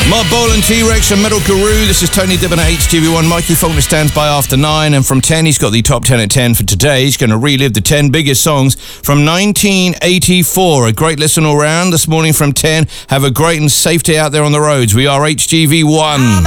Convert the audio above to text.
Mark Bolan, T-Rex and Metal Guru. This is Tony Dibbon at HTV1. Mikey Faulkner stands by after 9, and from 10 he's got the top 10 at 10 for today. He's going to relive the 10 biggest songs from 1984. A great listen all round this morning from 10. Have a great and safe day out there on the roads. We are HTV1.